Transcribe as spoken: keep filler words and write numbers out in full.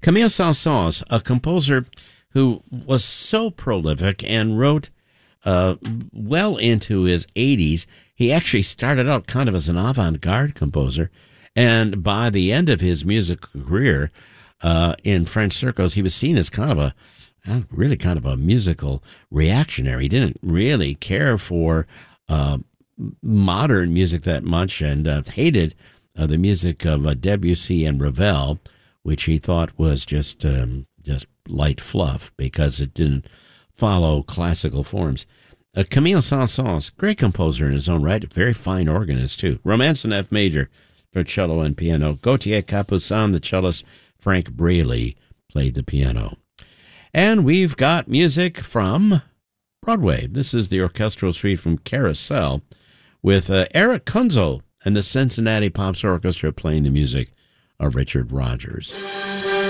Camille Saint-Saëns, a composer who was so prolific and wrote uh, well into his eighties. He actually started out kind of as an avant-garde composer, and by the end of his musical career uh, in French circles, he was seen as kind of a uh, really kind of a musical reactionary. He didn't really care for uh, modern music that much, and uh, hated uh, the music of uh, Debussy and Ravel, which he thought was just um, just light fluff because it didn't follow classical forms. Uh, Camille Saint-Saëns, great composer in his own right, very fine organist too. Romance in F major for cello and piano. Gauthier Capuçon, the cellist. Frank Braley played the piano. And we've got music from Broadway. This is the orchestral suite from Carousel with uh, Eric Kunzel and the Cincinnati Pops Orchestra playing the music of Richard Rodgers.